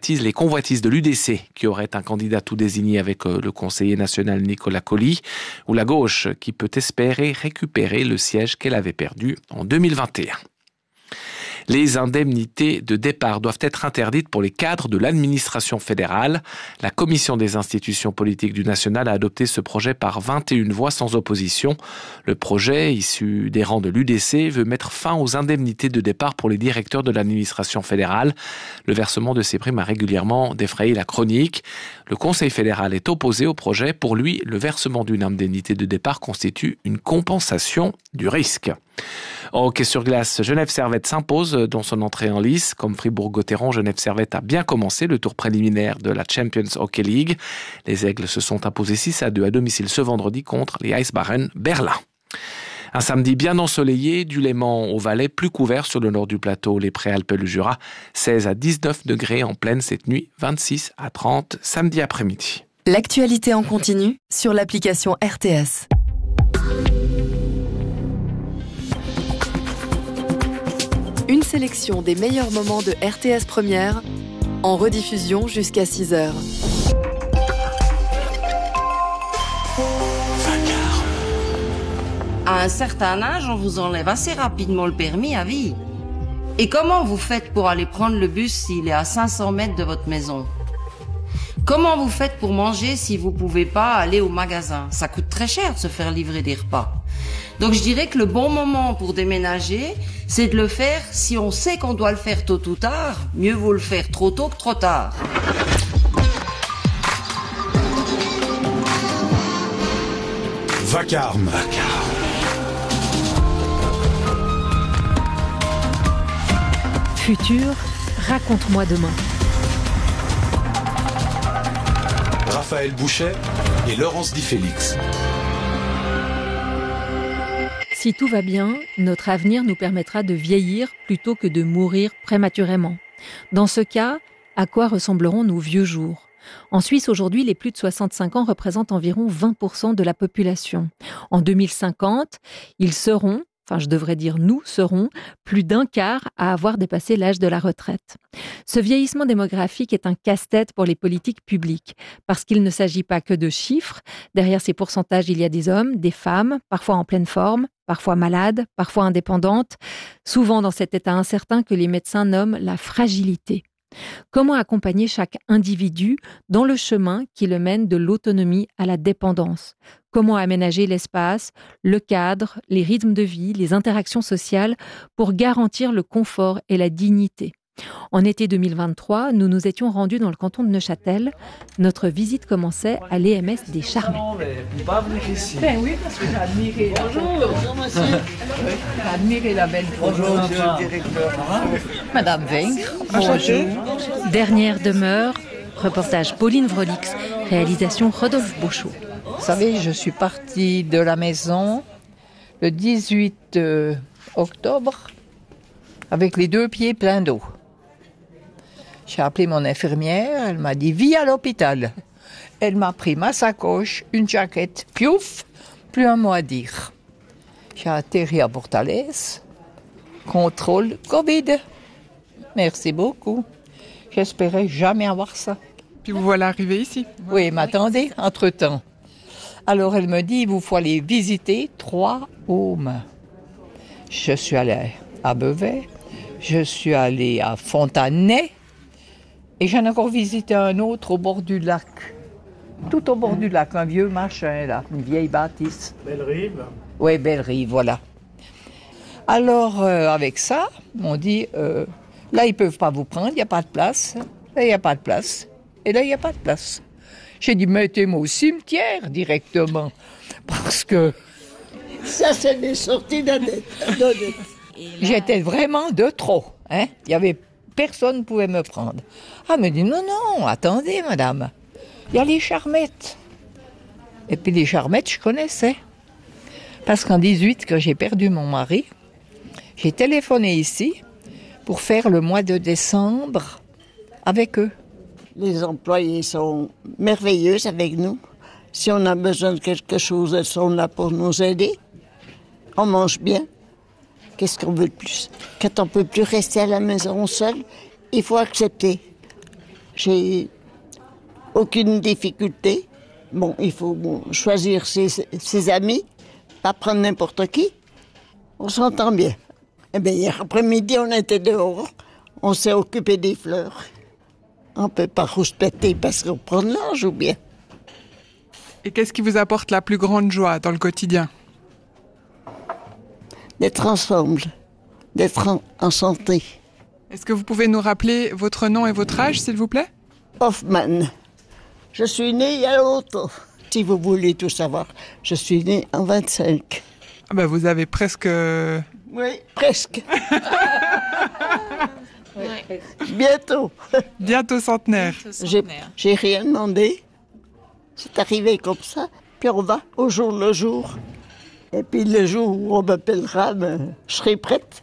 les convoitises de l'UDC, qui aurait un candidat tout désigné avec le conseiller national Nicolas Colli, ou la gauche, qui peut espérer récupérer le siège qu'elle avait perdu en 2021. Les indemnités de départ doivent être interdites pour les cadres de l'administration fédérale. La commission des institutions politiques du national a adopté ce projet par 21 voix sans opposition. Le projet, issu des rangs de l'UDC, veut mettre fin aux indemnités de départ pour les directeurs de l'administration fédérale. Le versement de ces primes a régulièrement défrayé la chronique. Le Conseil fédéral est opposé au projet. Pour lui, le versement d'une indemnité de départ constitue une compensation du risque. En hockey sur glace, Genève Servette s'impose dans son entrée en lice. Comme Fribourg-Gotteron, Genève Servette a bien commencé le tour préliminaire de la Champions Hockey League. Les Aigles se sont imposés 6-2 à domicile ce vendredi contre les Eisbären Berlin. Un samedi bien ensoleillé, du Léman au Valais, plus couvert sur le nord du plateau, les Préalpes et le Jura. 16 à 19 degrés en pleine cette nuit, 26 à 30 samedi après-midi. L'actualité en continu sur l'application RTS. Une sélection des meilleurs moments de RTS Première, en rediffusion jusqu'à 6h. À un certain âge, on vous enlève assez rapidement le permis à vie. Et comment vous faites pour aller prendre le bus s'il est à 500 mètres de votre maison? Comment vous faites pour manger si vous pouvez pas aller au magasin? Ça coûte très cher de se faire livrer des repas. Donc je dirais que le bon moment pour déménager, c'est de le faire si on sait qu'on doit le faire tôt ou tard. Mieux vaut le faire trop tôt que trop tard. Vacarme. Futur, raconte-moi demain. Raphaël Bouchet et Laurence Di Félix. Si tout va bien, notre avenir nous permettra de vieillir plutôt que de mourir prématurément. Dans ce cas, à quoi ressembleront nos vieux jours ? En Suisse, aujourd'hui, les plus de 65 ans représentent environ 20% de la population. En 2050, ils seront, nous serons, plus d'un quart à avoir dépassé l'âge de la retraite. Ce vieillissement démographique est un casse-tête pour les politiques publiques, parce qu'il ne s'agit pas que de chiffres. Derrière ces pourcentages, il y a des hommes, des femmes, parfois en pleine forme, parfois malades, parfois indépendantes, souvent dans cet état incertain que les médecins nomment la fragilité. Comment accompagner chaque individu dans le chemin qui le mène de l'autonomie à la dépendance ? Comment aménager l'espace, le cadre, les rythmes de vie, les interactions sociales pour garantir le confort et la dignité ? En été 2023, nous nous étions rendus dans le canton de Neuchâtel. Notre visite commençait à l'EMS des Charmettes. Ben oui, parce que j'ai admiré. Bonjour, monsieur. J'ai admiré la belle. Bonjour, monsieur le directeur. Madame Vaincre. Bonjour. Dernière demeure, reportage Pauline Vrolix, réalisation Rodolphe Beauchot. Vous savez, je suis partie de la maison le 18 octobre avec les 2 pieds pleins d'eau. J'ai appelé mon infirmière, elle m'a dit « Viens à l'hôpital ». Elle m'a pris ma sacoche, une jaquette, piouf, plus un mot à dire. J'ai atterri à Portalès, contrôle Covid. Merci beaucoup. J'espérais jamais avoir ça. Puis vous voilà arrivé ici. Oui, mais attendez, entre-temps. Alors elle me dit « Il vous faut aller visiter 3 homes ». Je suis allée à Beauvais, je suis allée à Fontanay, et j'en ai encore visité un autre au bord du lac. Tout au bord du lac, un vieux machin là, une vieille bâtisse. Belle-Rive. Oui, Belle-Rive, voilà. Alors, avec ça, on dit, là, ils ne peuvent pas vous prendre, il n'y a pas de place. Là, il n'y a pas de place. Et là, il n'y a pas de place. J'ai dit, mettez-moi au cimetière directement. Parce que... Ça, c'est des sorties d'honnête. J'étais vraiment de trop. Hein? Il y avait... Personne ne pouvait me prendre. Ah, elle me dit, non, attendez, madame. Il y a les Charmettes. Et puis les Charmettes, je connaissais. Parce qu'en 18, quand j'ai perdu mon mari, j'ai téléphoné ici pour faire le mois de décembre avec eux. Les employés sont merveilleux avec nous. Si on a besoin de quelque chose, elles sont là pour nous aider. On mange bien. Qu'est-ce qu'on veut de plus? Quand on ne peut plus rester à la maison seul, il faut accepter. J'ai aucune difficulté. Bon, il faut choisir ses amis, pas prendre n'importe qui. On s'entend bien. Eh bien, hier après-midi, on était dehors. On s'est occupé des fleurs. On ne peut pas rouspéter parce qu'on prend de l'âge ou bien. Et qu'est-ce qui vous apporte la plus grande joie dans le quotidien? D'être ensemble, d'être en santé. Est-ce que vous pouvez nous rappeler votre nom et votre âge, s'il vous plaît? Hoffman. Je suis née il y a longtemps. Si vous voulez tout savoir, je suis née en 25. Ah ben vous avez presque... Oui, presque. Bientôt. Bientôt centenaire. J'ai rien demandé. C'est arrivé comme ça. Puis on va au jour le jour. Et puis le jour où on m'appellera, je serai prête.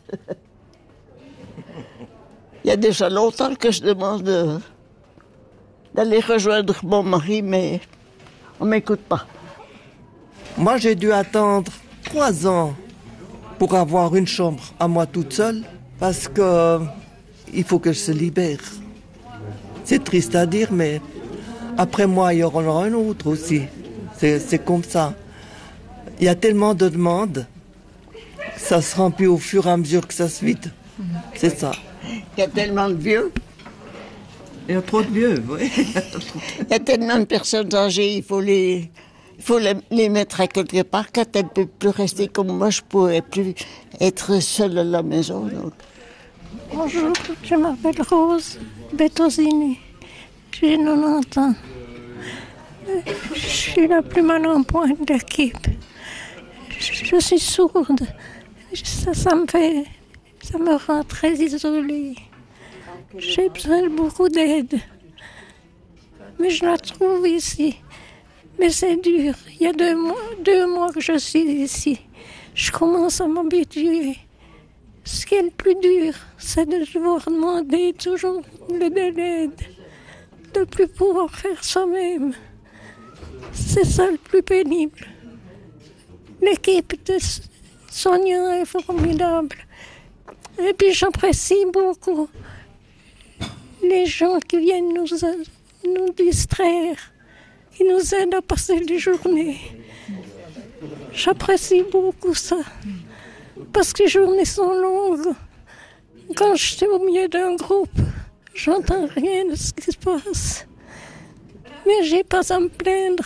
Il y a déjà longtemps que je demande d'aller rejoindre mon mari, mais on ne m'écoute pas. Moi, j'ai dû attendre 3 ans pour avoir une chambre à moi toute seule, parce que il faut que je se libère. C'est triste à dire, mais après moi, il y aura un autre aussi. C'est comme ça. Il y a tellement de demandes, ça se remplit au fur et à mesure que ça se vide. C'est ça. Il y a tellement de vieux. Il y a trop de vieux, oui. Il y a tellement de personnes âgées, il faut les mettre à quelque part. Quand elles ne peuvent plus rester comme moi, je ne pourrais plus être seule à la maison. Donc. Bonjour, je m'appelle Rose Bettosini. J'ai 90 ans. Je suis la plus mal en point de l'équipe. Je suis sourde. Ça me rend très isolée. J'ai besoin de beaucoup d'aide. Mais je la trouve ici. Mais c'est dur. Il y a 2 mois que je suis ici. Je commence à m'habituer. Ce qui est le plus dur, c'est de devoir demander toujours de l'aide. De ne plus pouvoir faire soi-même. C'est ça le plus pénible. L'équipe de soignants est formidable. Et puis j'apprécie beaucoup les gens qui viennent nous distraire, qui nous aident à passer les journées. J'apprécie beaucoup ça, parce que les journées sont longues. Quand je suis au milieu d'un groupe, j'entends rien de ce qui se passe. Mais j'ai pas à me plaindre.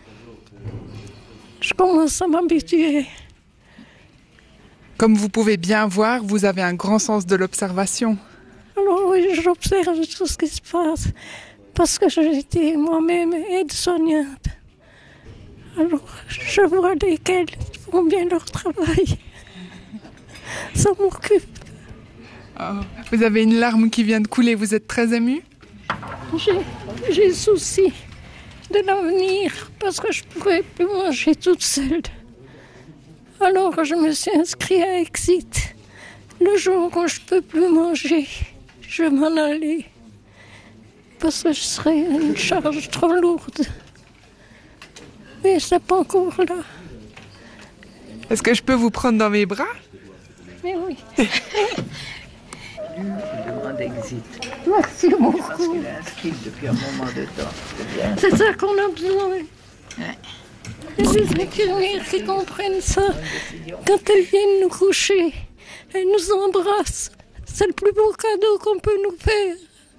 Je commence à m'habituer. Comme vous pouvez bien voir, vous avez un grand sens de l'observation. Alors oui, j'observe tout ce qui se passe, parce que j'étais moi-même aide-soignante. Alors, je vois lesquels font bien leur travail. Ça m'occupe. Oh, vous avez une larme qui vient de couler, vous êtes très émue? J'ai souci de l'avenir, parce que je ne pourrais plus manger toute seule. Alors je me suis inscrite à Exit. Le jour où je ne peux plus manger, je vais m'en aller. Parce que je serais une charge trop lourde. Mais ce n'est pas encore là. Est-ce que je peux vous prendre dans mes bras? Mais oui. Demande Exit. Merci beaucoup. Parce qu'il est inscrit depuis un moment de temps. C'est ça qu'on a besoin. Les infirmières qui comprennent ça, quand elles viennent nous coucher, elles nous embrassent. C'est le plus beau cadeau qu'on peut nous faire.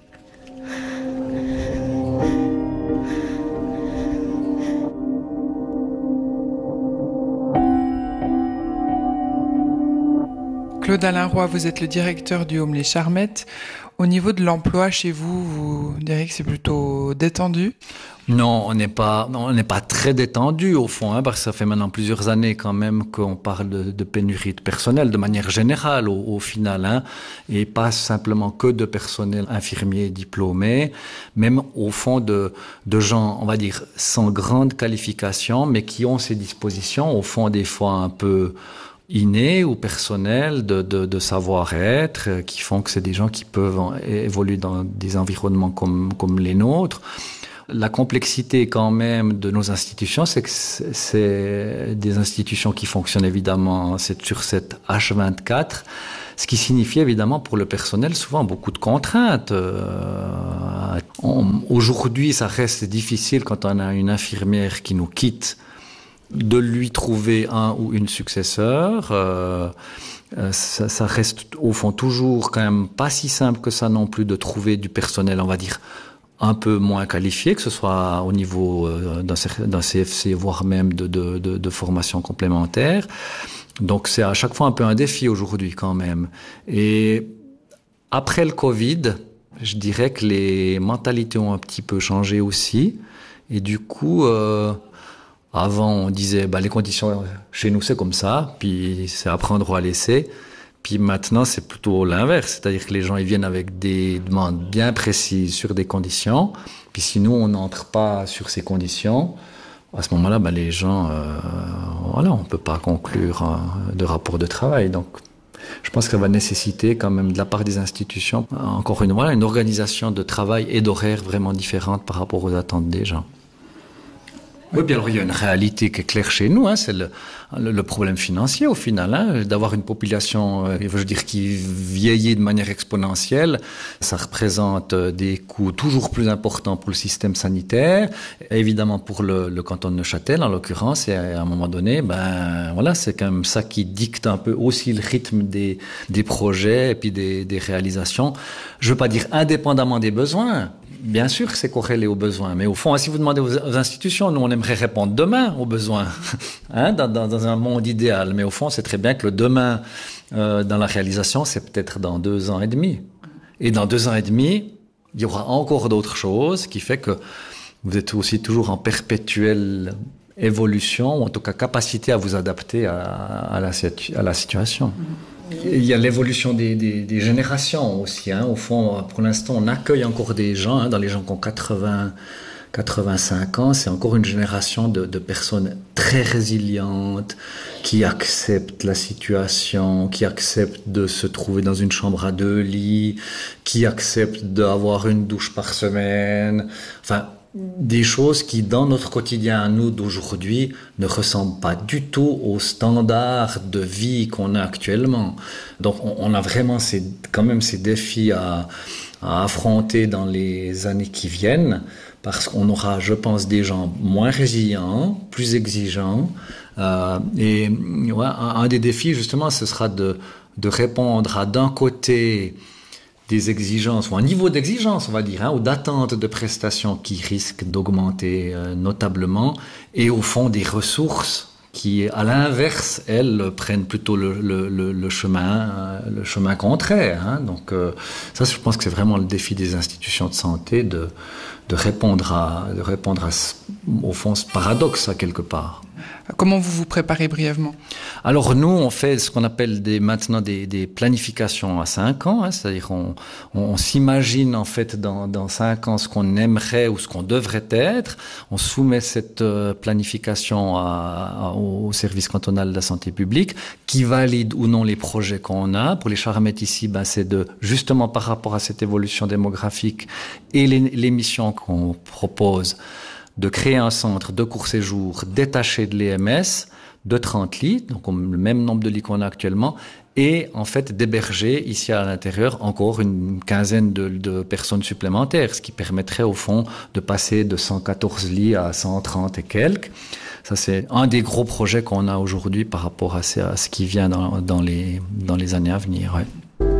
Claude Alain Roy, vous êtes le directeur du Home Les Charmettes. Au niveau de l'emploi chez vous, vous direz que c'est plutôt détendu? Non, on n'est pas très détendu au fond, parce que ça fait maintenant plusieurs années quand même qu'on parle de pénurie de personnel de manière générale au final, et pas simplement que de personnel infirmier diplômé, même au fond de gens, on va dire, sans grande qualification, mais qui ont ces dispositions, au fond des fois un peu innés ou personnels de savoir-être, qui font que c'est des gens qui peuvent évoluer dans des environnements comme les nôtres. La complexité quand même de nos institutions, c'est que c'est des institutions qui fonctionnent évidemment 7/7 H24. Ce qui signifie évidemment pour le personnel souvent beaucoup de contraintes. Aujourd'hui, ça reste difficile quand on a une infirmière qui nous quitte de lui trouver un ou une successeur. Ça reste au fond toujours quand même pas si simple que ça non plus de trouver du personnel, on va dire, un peu moins qualifié, que ce soit au niveau d'un CFC, voire même de formation complémentaire. Donc c'est à chaque fois un peu un défi aujourd'hui quand même. Et après le Covid, je dirais que les mentalités ont un petit peu changé aussi. Et du coup, avant on disait les conditions chez nous c'est comme ça, puis c'est à prendre ou à laisser. Puis maintenant c'est plutôt l'inverse, c'est-à-dire que les gens ils viennent avec des demandes bien précises sur des conditions. Puis si nous on n'entre pas sur ces conditions, à ce moment-là, les gens, on peut pas conclure de rapport de travail. Donc, je pense que ça va nécessiter quand même de la part des institutions encore une organisation de travail et d'horaires vraiment différente par rapport aux attentes des gens. Oui, bien alors il y a une réalité qui est claire chez nous, c'est le problème financier au final, d'avoir une population, qui vieillit de manière exponentielle. Ça représente des coûts toujours plus importants pour le système sanitaire, évidemment pour le canton de Neuchâtel en l'occurrence, et à un moment donné, c'est quand même ça qui dicte un peu aussi le rythme des projets et puis des réalisations. Je veux pas dire indépendamment des besoins. Bien sûr que c'est corrélé aux besoins, mais au fond, si vous demandez aux institutions, nous on aimerait répondre demain aux besoins, dans un monde idéal. Mais au fond, c'est très bien que le demain dans la réalisation, c'est peut-être dans 2 ans et demi. Et dans 2 ans et demi, il y aura encore d'autres choses, qui fait que vous êtes aussi toujours en perpétuelle évolution, ou en tout cas capacité à vous adapter à la situation. Il y a l'évolution des générations aussi. Au fond, pour l'instant, on accueille encore des gens, dans les gens qui ont 85 ans, c'est encore une génération de personnes très résilientes, qui acceptent la situation, qui acceptent de se trouver dans une chambre à 2 lits, qui acceptent d'avoir une douche par semaine. Enfin, des choses qui, dans notre quotidien à nous d'aujourd'hui, ne ressemblent pas du tout aux standards de vie qu'on a actuellement. Donc, on a vraiment quand même ces défis à affronter dans les années qui viennent, parce qu'on aura, je pense, des gens moins résilients, plus exigeants. Un des défis, justement, ce sera de répondre à, d'un côté, des exigences, ou un niveau d'exigence, on va dire, ou d'attente de prestations qui risquent d'augmenter notablement, et au fond des ressources qui, à l'inverse, elles prennent plutôt le chemin contraire. Donc ça, je pense que c'est vraiment le défi des institutions de santé de répondre à au fond ce paradoxe quelque part. Comment vous vous préparez brièvement? Alors nous, on fait ce qu'on appelle maintenant des planifications à 5 ans, c'est-à-dire on s'imagine en fait dans 5 ans ce qu'on aimerait ou ce qu'on devrait être. On soumet cette planification au service cantonal de la santé publique, qui valide ou non les projets qu'on a. Pour les Charmettes ici, c'est justement par rapport à cette évolution démographique et les missions qu'on propose, de créer un centre de court séjour détaché de l'EMS de 30 lits, donc le même nombre de lits qu'on a actuellement, et en fait d'héberger ici à l'intérieur encore une quinzaine de personnes supplémentaires, ce qui permettrait au fond de passer de 114 lits à 130 et quelques. Ça, c'est un des gros projets qu'on a aujourd'hui par rapport à ce qui vient dans les années à venir. Ouais.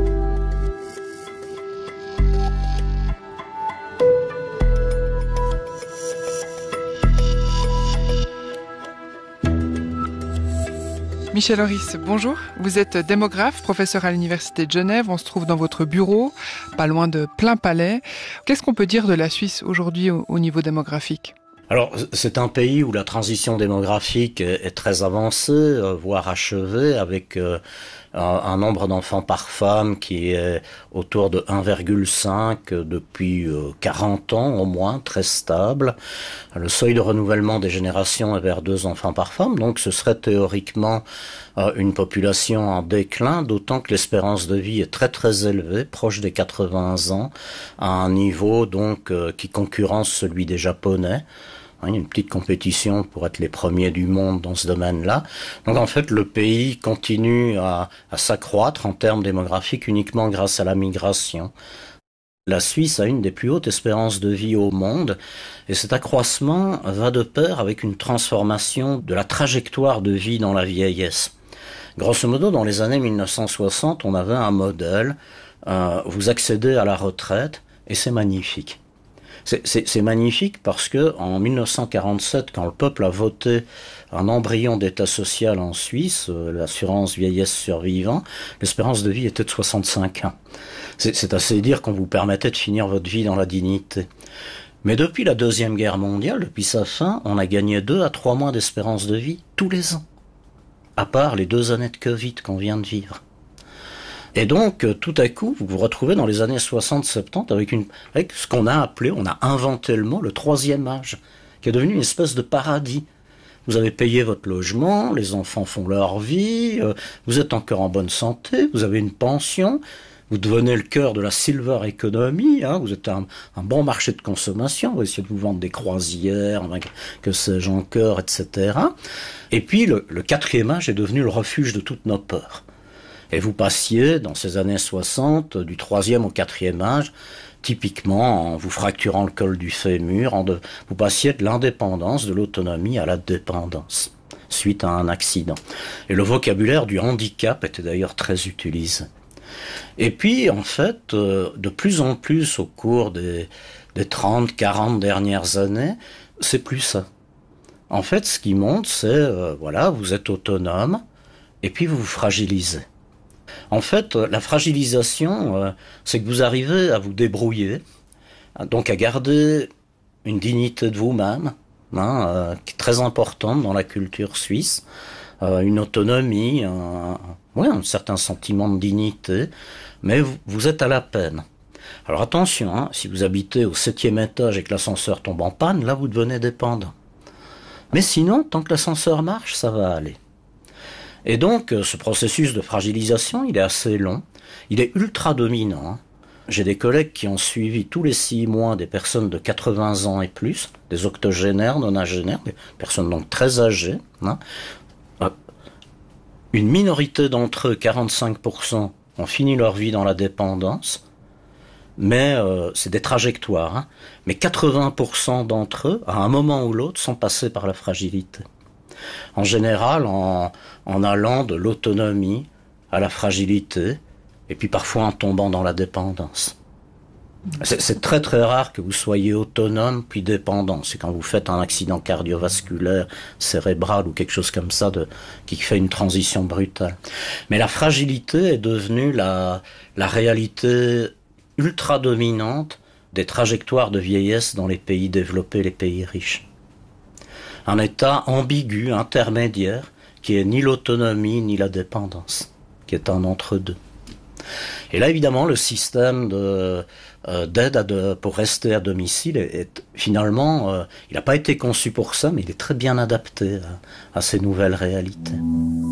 Michel Horis, bonjour. Vous êtes démographe, professeur à l'Université de Genève. On se trouve dans votre bureau, pas loin de Plainpalais. Qu'est-ce qu'on peut dire de la Suisse aujourd'hui au niveau démographique ? Alors, c'est un pays où la transition démographique est très avancée, voire achevée, avec un nombre d'enfants par femme qui est autour de 1,5 depuis 40 ans au moins, très stable. Le seuil de renouvellement des générations est vers 2 enfants par femme, donc ce serait théoriquement une population en déclin, d'autant que l'espérance de vie est très très élevée, proche des 80 ans, à un niveau donc qui concurrence celui des Japonais. Il y a une petite compétition pour être les premiers du monde dans ce domaine-là. Donc en fait, le pays continue à s'accroître en termes démographiques uniquement grâce à la migration. La Suisse a une des plus hautes espérances de vie au monde et cet accroissement va de pair avec une transformation de la trajectoire de vie dans la vieillesse. Grosso modo, dans les années 1960, on avait un modèle, vous accédez à la retraite et c'est magnifique. C'est magnifique parce que en 1947, quand le peuple a voté un embryon d'État social en Suisse, l'assurance vieillesse survivant, l'espérance de vie était de 65 ans. C'est assez dire qu'on vous permettait de finir votre vie dans la dignité. Mais depuis la Deuxième Guerre mondiale, depuis sa fin, on a gagné 2 à 3 mois d'espérance de vie tous les ans. À part les 2 années de Covid qu'on vient de vivre. Et donc, tout à coup, vous vous retrouvez dans les années 60-70 avec ce qu'on a appelé, on a inventé le mot, le 3e âge, qui est devenu une espèce de paradis. Vous avez payé votre logement, les enfants font leur vie, vous êtes encore en bonne santé, vous avez une pension, vous devenez le cœur de la silver economy, vous êtes un bon marché de consommation, vous essayez de vous vendre des croisières, que sais-je encore, etc. Et puis, le 4e âge est devenu le refuge de toutes nos peurs. Et vous passiez, dans ces années 60, du 3e au 4e âge, typiquement en vous fracturant le col du fémur, vous passiez de l'indépendance, de l'autonomie à la dépendance, suite à un accident. Et le vocabulaire du handicap était d'ailleurs très utilisé. Et puis, en fait, de plus en plus au cours des 30, 40 dernières années, c'est plus ça. En fait, ce qui monte, c'est, vous êtes autonome, et puis vous vous fragilisez. En fait, la fragilisation, c'est que vous arrivez à vous débrouiller, donc à garder une dignité de vous-même, qui est très importante dans la culture suisse, une autonomie, un certain sentiment de dignité, mais vous êtes à la peine. Alors attention, si vous habitez au 7e étage et que l'ascenseur tombe en panne, là vous devenez dépendant. Mais sinon, tant que l'ascenseur marche, ça va aller. Et donc, ce processus de fragilisation, il est assez long, il est ultra dominant. J'ai des collègues qui ont suivi tous les 6 mois des personnes de 80 ans et plus, des octogénaires, nonagénaires, des personnes donc très âgées. Une minorité d'entre eux, 45%, ont fini leur vie dans la dépendance, mais c'est des trajectoires. Mais 80% d'entre eux, à un moment ou l'autre, sont passés par la fragilité. En général, en allant de l'autonomie à la fragilité, et puis parfois en tombant dans la dépendance. C'est très très rare que vous soyez autonome puis dépendant. C'est quand vous faites un accident cardiovasculaire, cérébral ou quelque chose comme ça qui fait une transition brutale. Mais la fragilité est devenue la réalité ultra dominante des trajectoires de vieillesse dans les pays développés, les pays riches. Un état ambigu, intermédiaire, qui est ni l'autonomie ni la dépendance, qui est un entre-deux. Et là, évidemment, le système d'aide pour rester à domicile finalement, il n'a pas été conçu pour ça, mais il est très bien adapté à ces nouvelles réalités.